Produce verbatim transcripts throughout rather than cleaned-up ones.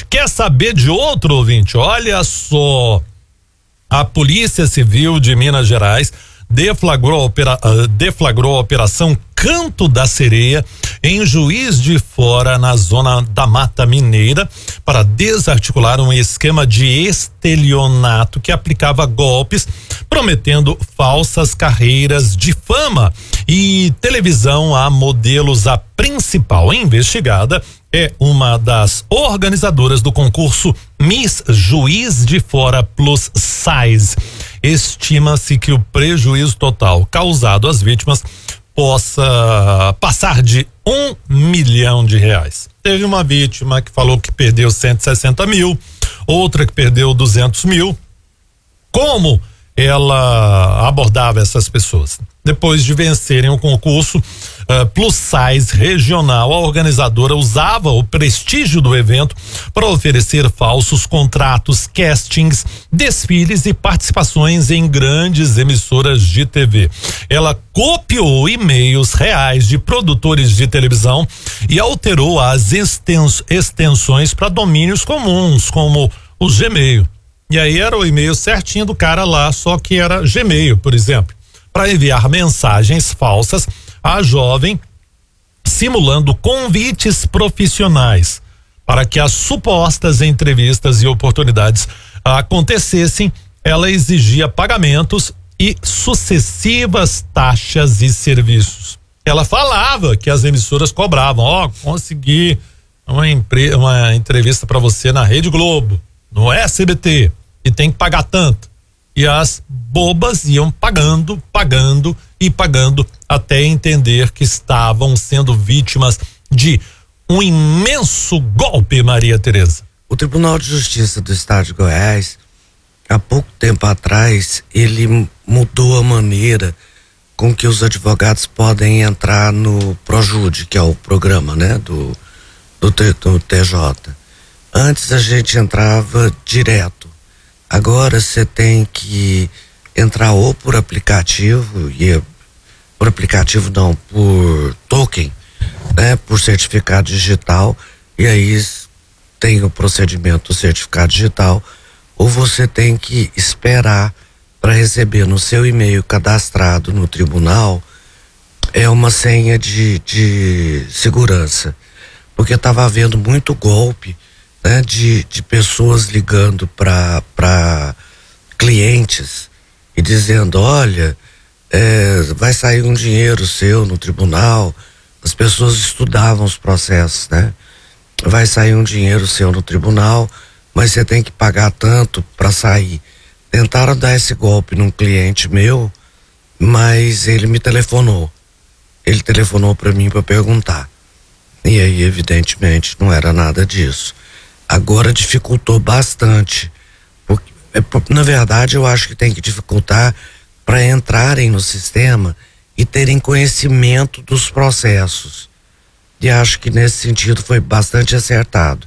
ouvinte. Quer saber de outro ouvinte? Olha só, a Polícia Civil de Minas Gerais deflagrou a, opera, deflagrou a operação Canto da Sereia em Juiz de Fora, na zona da Mata Mineira, para desarticular um esquema de estelionato que aplicava golpes, prometendo falsas carreiras de fama e televisão a modelos. A principal investigada é uma das organizadoras do concurso Miss Juiz de Fora Plus Size. Estima-se que o prejuízo total causado às vítimas possa passar de um milhão de reais. Teve uma vítima que falou que perdeu cento e sessenta mil, outra que perdeu duzentos mil. Como ela abordava essas pessoas? Depois de vencerem o concurso uh, Plus Size regional, a organizadora usava o prestígio do evento para oferecer falsos contratos, castings, desfiles e participações em grandes emissoras de T V. Ela copiou e-mails reais de produtores de televisão e alterou as extens- extensões para domínios comuns, como o Gmail. E aí era o e-mail certinho do cara lá, só que era Gmail, por exemplo, para enviar mensagens falsas à jovem, simulando convites profissionais para que as supostas entrevistas e oportunidades acontecessem. Ela exigia pagamentos e sucessivas taxas e serviços. Ela falava que as emissoras cobravam, ó, oh, consegui uma, empre- uma entrevista para você na Rede Globo, no S B T, e tem que pagar tanto. E as bobas iam pagando, pagando e pagando até entender que estavam sendo vítimas de um imenso golpe, Maria Tereza. O Tribunal de Justiça do Estado de Goiás, há pouco tempo atrás, ele mudou a maneira com que os advogados podem entrar no Projude, que é o programa, né, do, do, do T J. Antes a gente entrava direto. Agora você tem que entrar ou por aplicativo, e por aplicativo não, por token, né, por certificado digital, e aí tem o procedimento do certificado digital, ou você tem que esperar para receber no seu e-mail cadastrado no tribunal é uma senha de, de segurança, porque estava havendo muito golpe, né, de, de pessoas ligando para clientes e dizendo, olha, é, vai sair um dinheiro seu no tribunal. As pessoas estudavam os processos, né? Vai sair um dinheiro seu no tribunal, mas você tem que pagar tanto para sair. Tentaram dar esse golpe num cliente meu, mas ele me telefonou. Ele telefonou para mim para perguntar. E aí, evidentemente, não era nada disso. Agora dificultou bastante. Porque, na verdade, eu acho que tem que dificultar para entrarem no sistema e terem conhecimento dos processos. E acho que nesse sentido foi bastante acertado.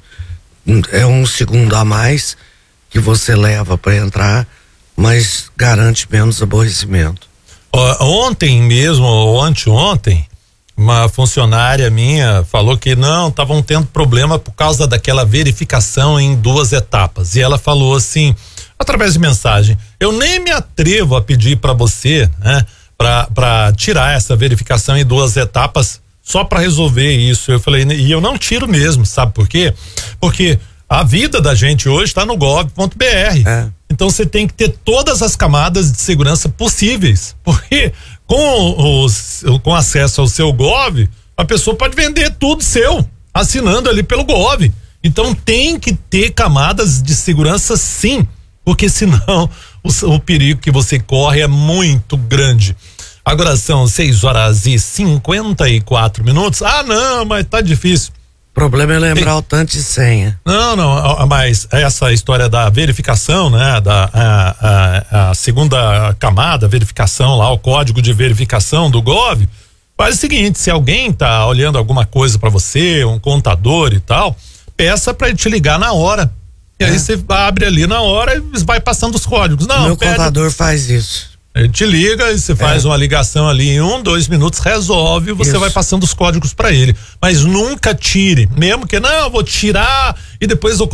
É um segundo a mais que você leva para entrar, mas garante menos aborrecimento. Ontem mesmo, ou anteontem, uma funcionária minha falou que não, estavam tendo problema por causa daquela verificação em duas etapas. E ela falou assim, através de mensagem, eu nem me atrevo a pedir para você, né, para para tirar essa verificação em duas etapas só para resolver isso. Eu falei, e eu não tiro mesmo, sabe por quê? Porque a vida da gente hoje está no gov ponto br. É. Então você tem que ter todas as camadas de segurança possíveis, porque com os, com acesso ao seu Gov, a pessoa pode vender tudo seu, assinando ali pelo Gov. Então tem que ter camadas de segurança, sim, porque senão o, o perigo que você corre é muito grande. Agora são seis horas e cinquenta e quatro minutos. Ah, não, mas tá difícil. O problema é lembrar tem... o tanto de senha. Não, não, mas essa história da verificação, né, da a, a, a segunda camada, verificação lá, o código de verificação do Gov, faz o seguinte, se alguém tá olhando alguma coisa para você, um contador e tal, peça para ele te ligar na hora. E é. aí você abre ali na hora e vai passando os códigos. Não, meu pede... contador faz isso. Ele te liga e você faz é. uma ligação ali em um, dois minutos, resolve, você Isso. vai passando os códigos para ele. Mas nunca tire, mesmo que não, eu vou tirar e depois eu